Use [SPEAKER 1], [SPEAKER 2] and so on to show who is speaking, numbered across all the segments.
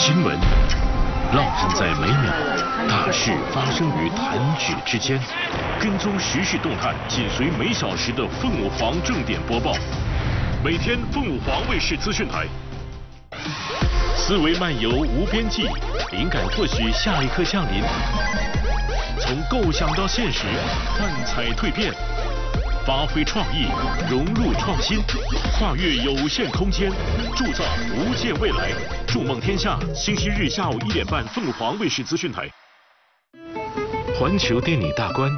[SPEAKER 1] 新闻浪漫在每秒，大事发生于弹指之间。跟踪时事动态，紧随每小时的凤舞凰正点播报。每天凤舞凰卫视资讯台。思维漫游无边际，灵感或许下一刻降临。从构想到现实，幻彩蜕变。发挥创意，融入创新，跨越有限空间，铸造无限未来。筑梦天下，星期日下午1点半，凤凰卫视资讯台。环球电影大观。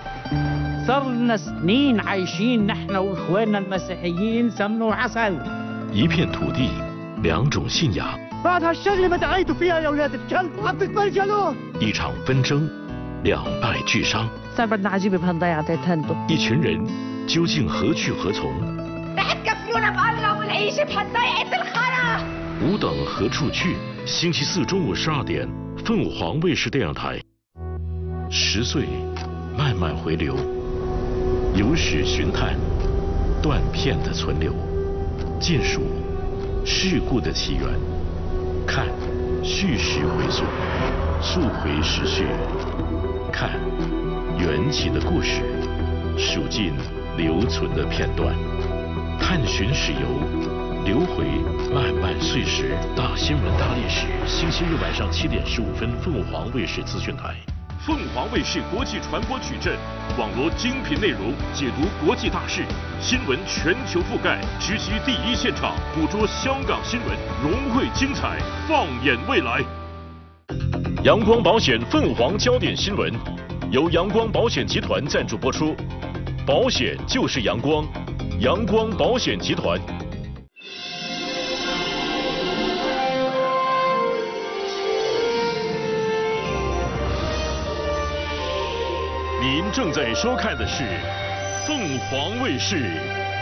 [SPEAKER 2] صرنا سنين عايشين نحن واخواننا المسيحيين سمن وعسل.
[SPEAKER 1] 一片土地，两种信仰。
[SPEAKER 3] بعد هالشغله ما دعيتوا فيها يا اولاد الكلب عم تتبرجلوا.
[SPEAKER 1] 一场纷争，两败俱伤。
[SPEAKER 4] صار بدنا عجيبه بهالضيعه تهندوا.
[SPEAKER 1] 一群人究竟何去何从？
[SPEAKER 5] رح تكفلونا بالله ونعيش بهالضيعه الخرا.
[SPEAKER 1] 吾等何处去？星期四中午12点，凤凰卫视电视台。10岁，慢慢回流，有史寻探，断片的存留，尽数事故的起源，看叙事回溯，溯回时序，看缘起的故事，数尽留存的片段，探寻史游，留回漫漫碎石。大新闻大历史，星期日晚上7点15分，凤凰卫视资讯台。凤凰卫视国际传播矩阵，网罗精品内容，解读国际大事，新闻全球覆盖，直击第一现场，捕捉香港新闻，融汇精彩，放眼未来。阳光保险凤凰焦点新闻，由阳光保险集团赞助播出。保险就是阳光，阳光保险集团。您正在收看的是凤凰卫视